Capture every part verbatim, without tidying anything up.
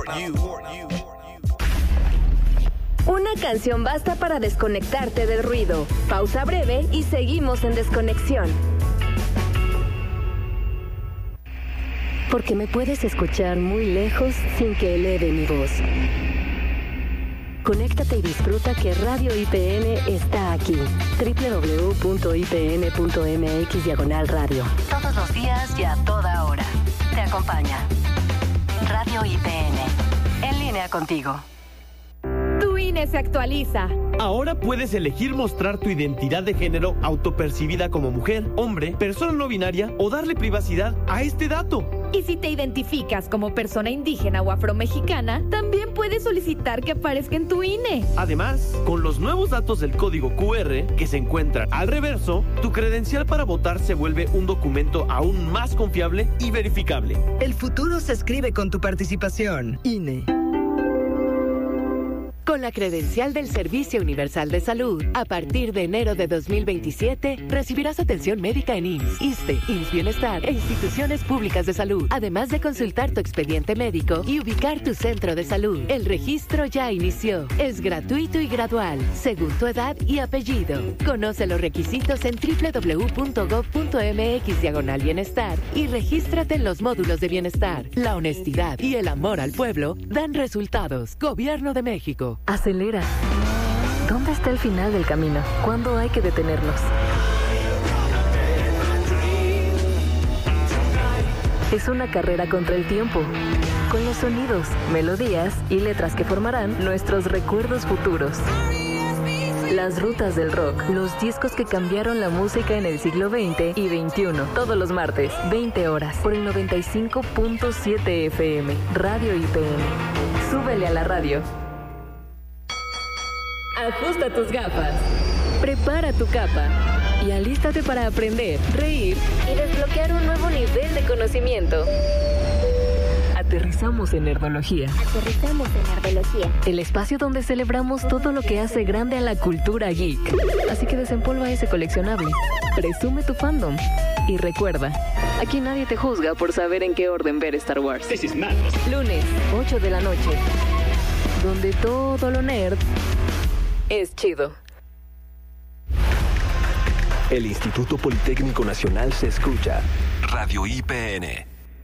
Una canción basta para desconectarte del ruido. Pausa breve y seguimos en Desconexión. Porque me puedes escuchar muy lejos sin que eleve mi voz. Conéctate y disfruta que Radio I P N está aquí. doble u doble u doble u punto i p n punto m x diagonal radio. Todos los días y a toda hora. Te acompaña. Radio I P N. En línea contigo. Tu I N E se actualiza. Ahora puedes elegir mostrar tu identidad de género autopercibida como mujer, hombre, persona no binaria o darle privacidad a este dato. Y si te identificas como persona indígena o afromexicana, también puedes solicitar que aparezca en tu I N E. Además, con los nuevos datos del código Q R que se encuentran al reverso, tu credencial para votar se vuelve un documento aún más confiable y verificable. El futuro se escribe con tu participación. I N E. Con la credencial del Servicio Universal de Salud, a partir de enero de dos mil veintisiete, recibirás atención médica en I M S S, ISSSTE, I M S S Bienestar e instituciones públicas de salud, además de consultar tu expediente médico y ubicar tu centro de salud. El registro ya inició. Es gratuito y gradual, según tu edad y apellido. Conoce los requisitos en doble u doble u doble u punto gob punto m x diagonal bienestar y regístrate en los módulos de bienestar. La honestidad y el amor al pueblo dan resultados. Gobierno de México. Acelera. ¿Dónde está el final del camino? ¿Cuándo hay que detenernos? Es una carrera contra el tiempo, con los sonidos, melodías y letras que formarán nuestros recuerdos futuros. Las rutas del rock, los discos que cambiaron la música en el siglo veinte y veintiuno. Todos los martes, veinte horas, por el noventa y cinco punto siete F M, Radio I P N. Súbele a la radio. Ajusta tus gafas, prepara tu capa y alístate para aprender, reír y desbloquear un nuevo nivel de conocimiento. Aterrizamos en Nerdología. Aterrizamos en Nerdología. El espacio donde celebramos todo lo que hace grande a la cultura geek. Así que desempolva ese coleccionable, presume tu fandom y recuerda, aquí nadie te juzga por saber en qué orden ver Star Wars. Lunes, ocho de la noche, donde todo lo nerd es chido. El Instituto Politécnico Nacional se escucha. Radio I P N.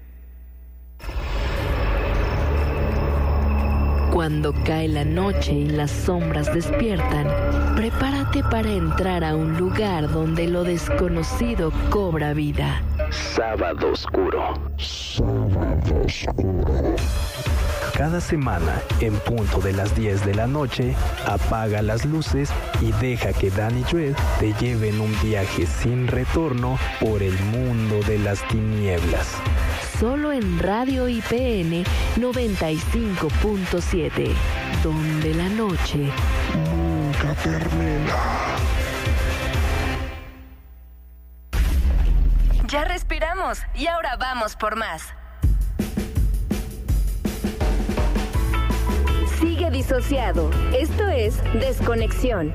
Cuando cae la noche y las sombras despiertan, prepárate para entrar a un lugar donde lo desconocido cobra vida. Sábado Oscuro. Sábado Oscuro. Cada semana, en punto de las diez de la noche, apaga las luces y deja que Dan y Dredd te lleven un viaje sin retorno por el mundo de las tinieblas. Solo en Radio I P N noventa y cinco punto siete, donde la noche nunca termina. Ya respiramos y ahora vamos por más. Sigue disociado. Esto es Desconexión.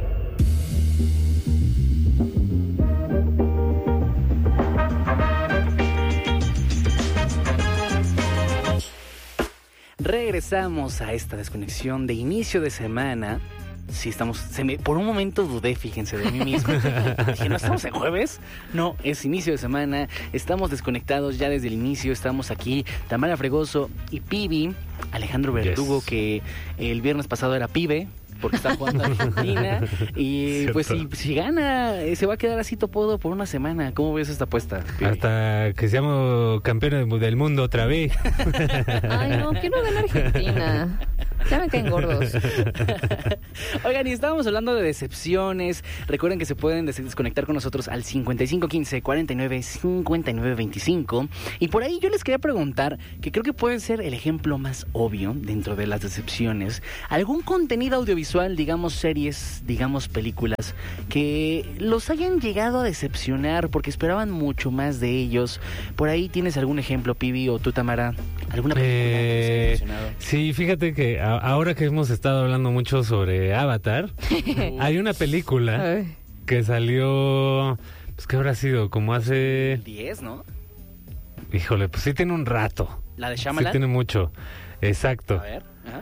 Regresamos a esta desconexión de inicio de semana. Sí, estamos... Se me, por un momento dudé, fíjense, de mí mismo. Dije, ¿no estamos en jueves? No, es inicio de semana. Estamos desconectados ya desde el inicio. Estamos aquí, Tamara Fregoso y Pibi. Alejandro Verdugo, yes, que el viernes pasado era pibe, porque está jugando a Argentina. Y pues si, si gana, se va a quedar así topado por una semana. ¿Cómo ves esta apuesta, Pibi? Hasta que seamos campeones del mundo otra vez. Ay, no, quiero ganar Argentina. Ya me caen gordos. Oigan, y estábamos hablando de decepciones. Recuerden que se pueden des- desconectar con nosotros al cincuenta y cinco quince cuarenta y nueve cincuenta y nueve veinticinco. Y por ahí yo les quería preguntar, que creo que puede ser el ejemplo más obvio dentro de las decepciones, algún contenido audiovisual, digamos series, digamos películas, que los hayan llegado a decepcionar porque esperaban mucho más de ellos. Por ahí tienes algún ejemplo, Pibi, o tú, Tamara, alguna película eh, que se haya decepcionado. Sí, fíjate que a, ahora que hemos estado hablando mucho sobre Avatar, hay una película que salió, pues que habrá sido como hace diez, ¿no? Híjole, pues sí tiene un rato. ¿La de Shyamalan? Sí tiene mucho. Exacto. A ver. Ajá.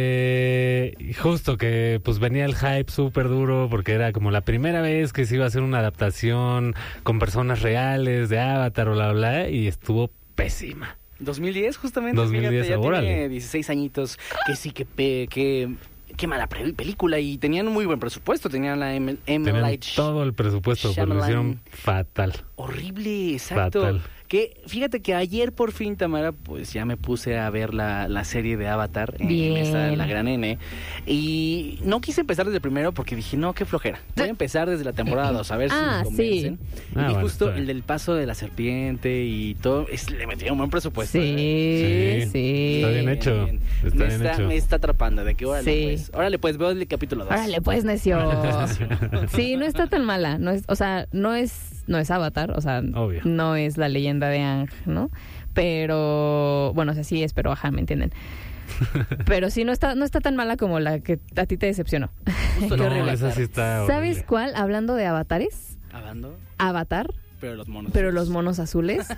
Eh, justo que pues venía el hype súper duro porque era como la primera vez que se iba a hacer una adaptación con personas reales de Avatar o bla bla y estuvo pésima. dos mil diez justamente. dos mil diez, fíjate, ya órale. tiene dieciséis añitos. Que sí, que pe, que qué mala pre- película y tenían un muy buen presupuesto. Tenían la M. M. Tenían Light todo el presupuesto, pero lo Shyamalan. hicieron fatal. Horrible, exacto. Fatal. Que fíjate que ayer por fin, Tamara, pues ya me puse a ver la, la serie de Avatar en Bien. esa, la gran N. Y no quise empezar desde el primero porque dije, no, qué flojera. Voy a empezar desde la temporada dos, a ver si Ah, me convencen. sí. Y Ah, bueno, justo está bien. el del paso de la serpiente y todo, es, le metí un buen presupuesto. Sí, Sí. sí. Está bien hecho. Está me, bien está, hecho. me está atrapando de que órale Sí. pues. Órale pues, veo el capítulo dos. Órale, pues, necio. Sí, no está tan mala. No es, o sea, no es, no es Avatar, o sea, Obvio. no es la leyenda de Aang, ¿no? Pero, bueno, o sea, sí es, pero ajá, ¿me entienden? Pero sí, no está, no está tan mala como la que a ti te decepcionó. Justo Qué no, horrible. esa sí está ¿Sabes horrible. cuál? Hablando de avatares, Hablando, Avatar, pero los monos. pero los monos azules.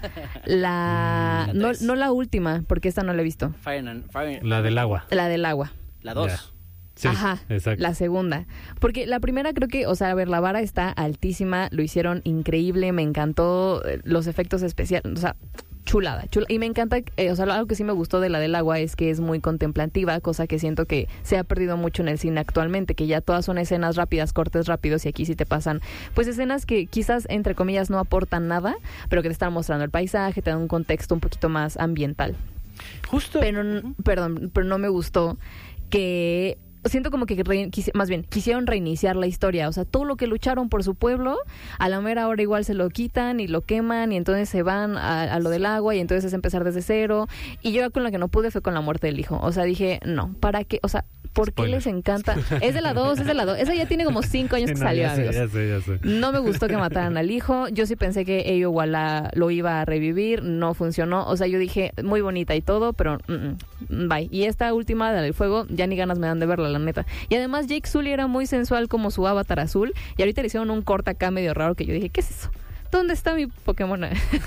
La, La no, tres. no la última, porque esta no la he visto. Fire and- Fire- La del agua. La del agua. la dos. Ya. Sí, Ajá, exacto. la segunda. Porque la primera creo que, o sea, a ver, la vara está altísima, lo hicieron increíble, me encantó eh, los efectos especiales, o sea, chulada, chula. Y me encanta, eh, o sea, algo que sí me gustó de la del agua es que es muy contemplativa, cosa que siento que se ha perdido mucho en el cine actualmente, que ya todas son escenas rápidas, cortes rápidos, y aquí sí te pasan, pues escenas que quizás, entre comillas, no aportan nada, pero que te están mostrando el paisaje, te dan un contexto un poquito más ambiental. Justo. Pero, n- perdón, pero no me gustó que... Siento como que re- quisi- más bien quisieron reiniciar la historia, o sea, todo lo que lucharon por su pueblo, a la mera hora igual se lo quitan y lo queman y entonces se van a, a lo del agua y entonces es empezar desde cero. Y yo con la que no pude fue con la muerte del hijo, o sea, dije, no, ¿para qué? O sea, ¿por qué Spoiler. les encanta? Es de la dos, es de la dos, esa ya tiene como cinco años Sí, que no, salió, ya sé, amigos. ya sé, ya sé. No me gustó que mataran al hijo. Yo sí pensé que ello igual la- lo iba a revivir. No funcionó. O sea, yo dije, muy bonita y todo, pero mm, mm, bye. Y esta última, la del fuego, ya ni ganas me dan de verla, la neta. Y además Jake Sully era muy sensual como su avatar azul. Y ahorita le hicieron un corte acá medio raro que yo dije, ¿qué es eso? ¿Dónde está mi Pokémon?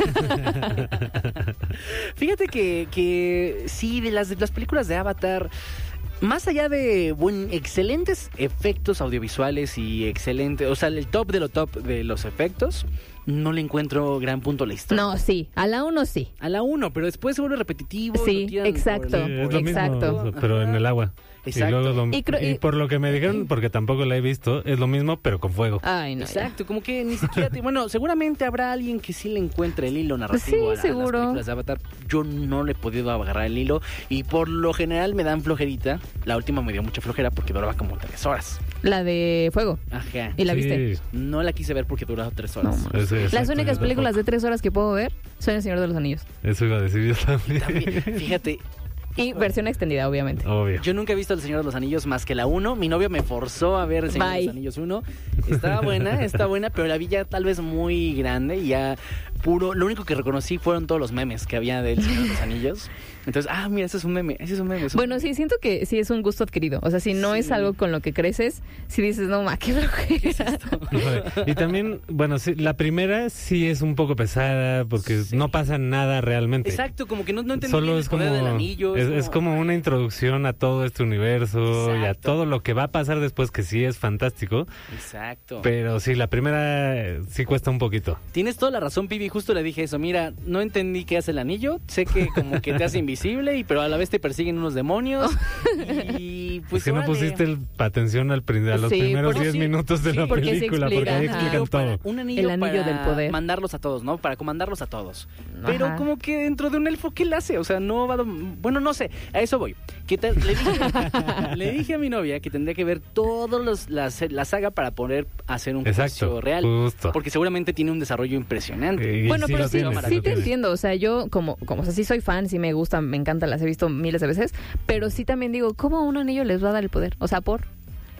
Fíjate que, que sí, de las, de las películas de Avatar, más allá de buen, excelentes efectos audiovisuales y excelente, o sea, el top de lo top de los efectos, no le encuentro gran punto a la historia. No, sí. A la uno sí. A la uno, pero después se vuelve repetitivo. Sí, lo tiran por exacto. el- Sí, es por lo el- Exacto. mismo, pero en el agua. Exacto. Y, luego lo- Y creo- y y- por lo que me dijeron, porque tampoco la he visto, es lo mismo, pero con fuego. Ay, no. ya. Exacto, como que ni siquiera... te- bueno, seguramente habrá alguien que sí le encuentre el hilo narrativo Sí, a, la- a las seguro. películas de Avatar. Yo no le he podido agarrar el hilo y por lo general me dan flojerita. La última me dio mucha flojera porque duraba como tres horas. La de fuego. Ajá. ¿Y la Sí, viste? No la quise ver porque duraba tres horas. No, eso- Las exacto, únicas yo películas de tampoco. tres horas que puedo ver son El Señor de los Anillos. Eso iba a decir yo también. También, fíjate, Y versión extendida, obviamente. Obvio. yo nunca he visto El Señor de los Anillos más que la uno. Mi novio me forzó a ver El Señor de Bye. los Anillos uno. Estaba buena, está buena, pero la vi ya tal vez muy grande y ya puro... Lo único que reconocí fueron todos los memes que había del Señor de los Anillos. Entonces, ah, mira, ese es un meme, ese es un meme. es un Bueno, meme. sí, siento que sí es un gusto adquirido. O sea, si no Sí. es algo con lo que creces, si dices, no, ma, qué flojera. Híjole. Y también, bueno, sí, la primera sí es un poco pesada porque Sí. no pasa nada realmente. Exacto, como que no, no entendí Solo bien el es como, poder del anillo. es, es como una introducción a todo este universo y a Exacto. todo lo que va a pasar después, que sí es fantástico. Exacto. Pero sí, la primera eh, sí cuesta un poquito. Tienes toda la razón, Pibi. Justo le dije eso. Mira, no entendí qué hace el anillo. Sé que como que te hace invisible, y pero a la vez te persiguen unos demonios. Y pues es que no órale. pusiste el- atención al, prin- a los Sí, primeros porque diez sí, minutos de sí, la porque sí película, explica, porque ahí ajá. explican Para- todo. un anillo, El anillo para del poder. mandarlos a todos, ¿no? Para comandarlos a todos. Pero Ajá. como que dentro de un elfo, ¿qué le hace? O sea, no va a... dom- Bueno, no sé. A eso voy. ¿Qué tal? Le, dije, le dije a mi novia que tendría que ver todos los la, la saga para poder hacer un Exacto, juicio real. justo. Porque seguramente tiene un desarrollo impresionante. Y Bueno, sí pero lo sí, tiene, sí lo te tiene. entiendo. O sea, yo como, como, o sea, sí soy fan, sí me gustan, me encantan, las he visto miles de veces. Pero sí también digo, ¿cómo a un anillo les va a dar el poder? O sea, por...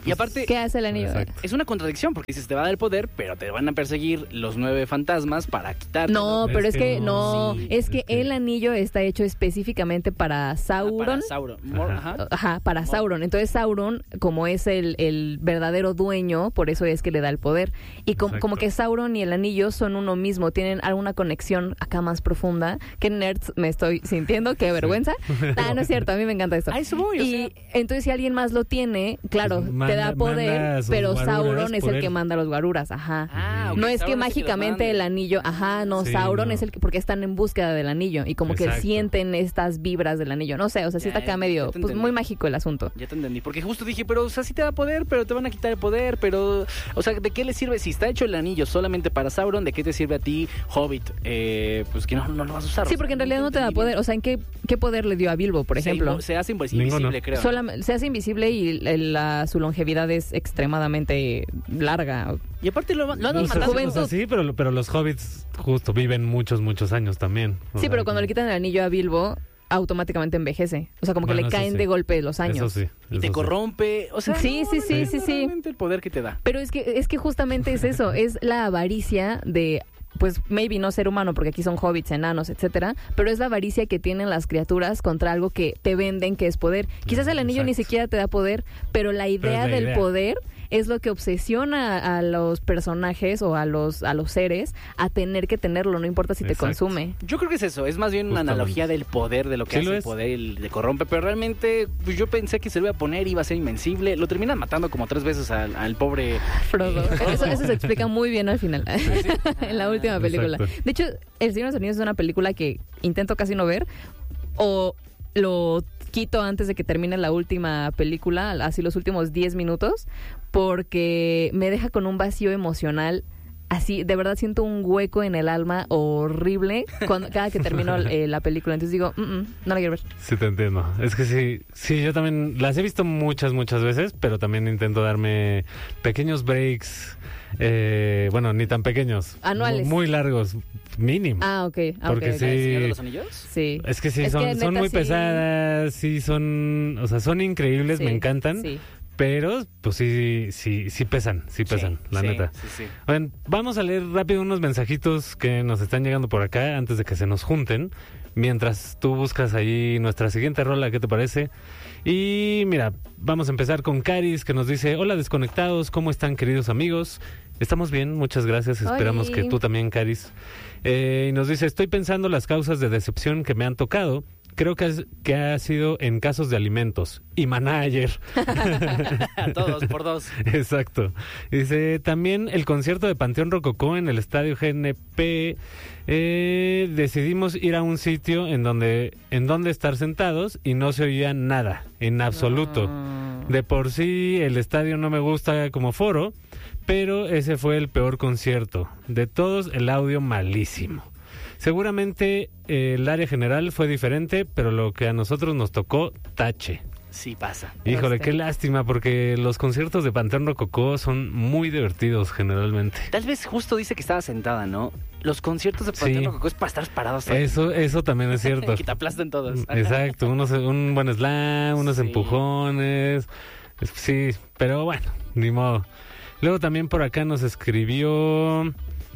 Y aparte, ¿qué hace el anillo? Exacto. es una contradicción porque dices, te va a dar el poder, pero te van a perseguir los nueve fantasmas para quitarte. No, Es pero es que que no. no, Sí, es que es que- el anillo está hecho específicamente para Sauron. Para Sauron. Mor- Ajá. ajá. Ajá, para Sauron. Entonces Sauron, como es el, el verdadero dueño, por eso es que le da el poder. Y com- Exacto. como que Sauron y el anillo son uno mismo, tienen alguna conexión acá más profunda. Qué nerds me estoy sintiendo, qué vergüenza. Ah, no es cierto, a mí me encanta esto. A eso voy, o y sea. entonces si alguien más lo tiene, claro, Pues te manda- da manda poder, a sus pero guaruras Sauron es por el él. que manda a los guaruras, ajá. Ah, ok, No es que Sauron es el que los mágicamente manda. el anillo, ajá, no, Sí, Sauron no. es el que, porque están en búsqueda del anillo y como que Exacto. sienten estas vibras del anillo. No sé, o sea, sí Ya, está acá ya medio, te pues entendí. muy mágico el asunto. Ya te entendí, porque justo dije, pero o sea, sí te da poder, pero te van a quitar el poder, pero, o sea, ¿de qué le sirve? Si está hecho el anillo solamente para Sauron, ¿de qué te sirve a ti, Hobbit? Eh, pues que no, no lo vas a usar. Sí, o sea, porque en realidad no te da entendí poder. bien. O sea, ¿en qué, qué poder le dio a Bilbo, por Se ejemplo? invo- Se, hace pues, Ninguno. invisible, creo. Solam- se hace invisible y el- la, su longevidad es extremadamente larga. Y aparte lo, lo andan Y su matando. juventud. O sea, sí, pero, pero los hobbits justo viven muchos, muchos años también. O Sí, sea, pero cuando le quitan el anillo a Bilbo, automáticamente envejece. O sea, como que Bueno, le eso caen sí. de golpe los Eso años. sí. Y eso te sí. corrompe. O sea, Sí, sí, sí, no, sí, no, sí. realmente el poder que te da. Pero es que, es que justamente es eso, es la avaricia de, pues, maybe no ser humano, porque aquí son hobbits, enanos, etcétera, pero es la avaricia que tienen las criaturas contra algo que te venden que es poder. Quizás el anillo ni Exacto. siquiera te da poder, pero la idea es la del idea. poder es lo que obsesiona a los personajes o a los a los seres a tener que tenerlo, no importa si te Exacto. consume. Yo creo que es eso, es más bien una Justamente. analogía del poder, de lo que Sí hace lo el es. poder y le corrompe, pero realmente pues, yo pensé que se lo iba a poner, iba a ser invencible, lo terminan matando como tres veces al, al pobre... Frodo. Eso, eso se explica muy bien al final, en la última película. Exacto. De hecho, El Señor de los Anillos es una película que intento casi no ver, o lo quito antes de que termine la última película, así los últimos diez minutos, porque me deja con un vacío emocional. Así, de verdad siento un hueco en el alma horrible cuando, cada que termino eh, la película. Entonces digo, "Mm, mm, no la quiero ver". Sí, te entiendo. Es que sí, sí, yo también las he visto muchas, muchas veces, pero también intento darme pequeños breaks, eh, bueno, ni tan pequeños. Anuales. Muy, muy largos, mínimo. Ah, ok. Ah, Porque ok, ok. sí. ¿El Señor de los Anillos? Sí. Es que sí, Es son, que son neta muy sí. pesadas, sí, son, o sea, son increíbles, Sí, me encantan, sí. pero pues sí, sí, sí pesan, sí pesan, Sí, la sí, neta. sí, sí. Oigan, vamos a leer rápido unos mensajitos que nos están llegando por acá antes de que se nos junten. Mientras tú buscas ahí nuestra siguiente rola, ¿qué te parece? Y mira, vamos a empezar con Caris, que nos dice: hola desconectados, ¿cómo están, queridos amigos? Estamos bien, muchas gracias, esperamos Oli. que tú también, Caris. Eh, y nos dice: estoy pensando las causas de decepción que me han tocado. Creo que, es, que ha sido en casos de alimentos y manager. Todos por dos. Exacto. Dice, también el concierto de Panteón Rococó en el Estadio G N P. Eh, decidimos ir a un sitio en donde, en donde estar sentados y no se oía nada, en absoluto. No. De por sí el estadio no me gusta como foro, pero ese fue el peor concierto. De todos, el audio malísimo. Seguramente eh, el área general fue diferente, pero lo que a nosotros nos tocó, tache. Sí pasa. Híjole, Este. qué lástima, porque los conciertos de Panteón Rococó son muy divertidos generalmente. Tal vez justo dice que estaba sentada, ¿no? Los conciertos de Panteón Sí. Rococó es para estar parados. Eso, eso también es cierto. Que te aplastan todos. Exacto, unos, un buen slam, unos Sí. empujones. Es- Sí, pero bueno, ni modo. Luego también por acá nos escribió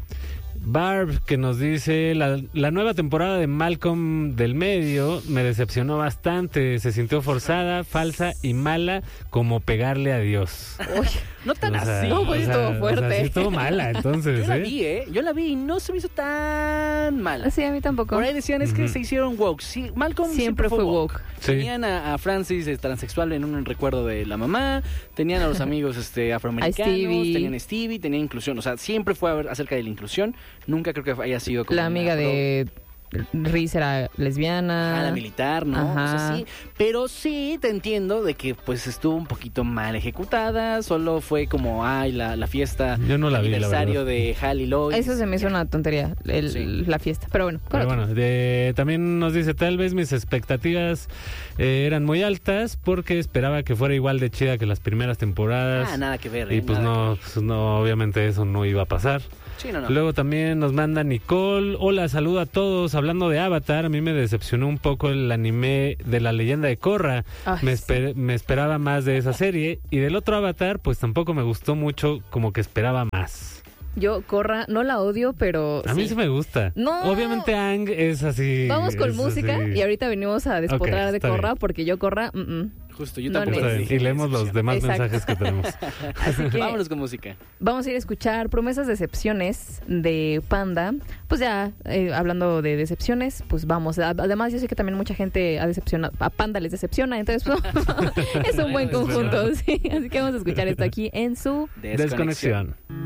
Barb, que nos dice: la, la nueva temporada de Malcolm del Medio me decepcionó bastante. Se sintió forzada, falsa y mala, como pegarle a Dios. No tan O sea, así. No, pues, o sea, estuvo o sea, fuerte. sí estuvo mala, entonces. Yo la ¿eh? vi, ¿eh? Yo la vi y no se me hizo tan mala. Sí, a mí tampoco. Por ahí decían, es que Ujú. se hicieron woke. Sí, Malcolm Siempre fue woke. Sí. Tenían a, a Francis eh, transexual en un recuerdo de la mamá, tenían a los amigos este, afroamericanos, A Stevie. tenían a Stevie, tenían inclusión. O sea, siempre fue a ver acerca de la inclusión. Nunca creo que haya sido como La una amiga pro- de Reese era lesbiana. a la militar, ¿no? Ajá. O sea, sí. Pero sí te entiendo de que pues estuvo un poquito mal ejecutada. Solo fue como, ay, la, la fiesta Yo no la vi, la aniversario verdad. de Hal y Lois. Eso se me hizo una tontería, el- Sí. la fiesta. Pero bueno, Pero con otro. bueno, de- también nos dice: tal vez mis expectativas eh, eran muy altas porque esperaba que fuera igual de chida que las primeras temporadas. Ah, nada que ver. Y eh, pues nada que no, ver. pues no, obviamente eso no iba a pasar. Sí, no, no. Luego también nos manda Nicole: hola, saludo a todos, hablando de Avatar, a mí me decepcionó un poco el anime de La Leyenda de Korra. Ay, me, sí. esper- me esperaba más de esa serie. Y del otro Avatar, pues tampoco me gustó mucho, como que esperaba más. Yo, Korra, no la odio, pero A mí sí me gusta. No. Obviamente Aang es así. Vamos con es música así. y ahorita venimos a despotrar Ok, de está Korra, bien. porque yo Korra, mm, mm. Justo, yo No tampoco. le- Está bien. dije Y leemos los decepción. demás Exacto. mensajes que tenemos. Así que Vámonos con música. vamos a ir a escuchar Promesas Decepciones de Panda. Pues ya, eh, hablando de decepciones, pues vamos. A- Además, yo sé que también mucha gente ha decepcionado, a Panda les decepciona, entonces pues, es un buen conjunto. Sí. Así que vamos a escuchar esto aquí en su Desconexión.